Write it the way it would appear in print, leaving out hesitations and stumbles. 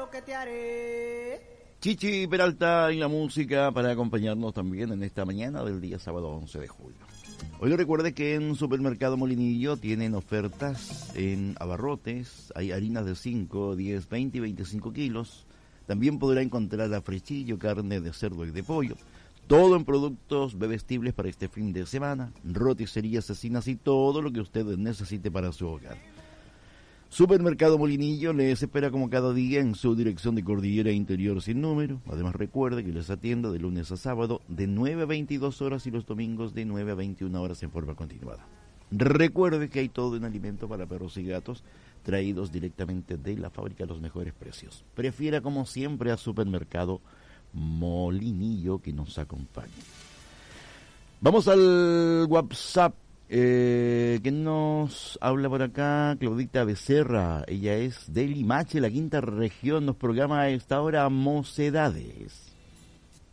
lo que te haré. Chichi Peralta en la música para acompañarnos también en esta mañana del día sábado 11 de julio. Hoy le recuerde que en Supermercado Molinillo tienen ofertas en abarrotes, hay harinas de 5, 10, 20 y 25 kilos. También podrá encontrar afrechillo, carne de cerdo y de pollo. Todo en productos bebestibles para este fin de semana, roticerías, cecinas y todo lo que usted necesite para su hogar. Supermercado Molinillo les espera como cada día en su dirección de Cordillera Interior sin número. Además recuerde que les atienda de lunes a sábado de 9 a 22 horas y los domingos de 9 a 21 horas en forma continuada. Recuerde que hay todo en alimento para perros y gatos traídos directamente de la fábrica a los mejores precios. Prefiera como siempre a Supermercado Molinillo que nos acompañe. Vamos al WhatsApp. Que nos habla por acá Claudita Becerra, ella es de Limache, la quinta región, nos programa a esta hora Mocedades.